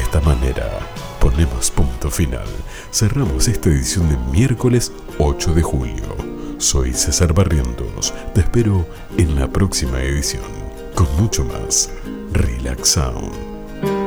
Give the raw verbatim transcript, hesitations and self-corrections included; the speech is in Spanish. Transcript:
esta manera ponemos punto final. Cerramos esta edición de miércoles ocho de julio. Soy César Barrientos. Te espero en la próxima edición con mucho más Relax Sound.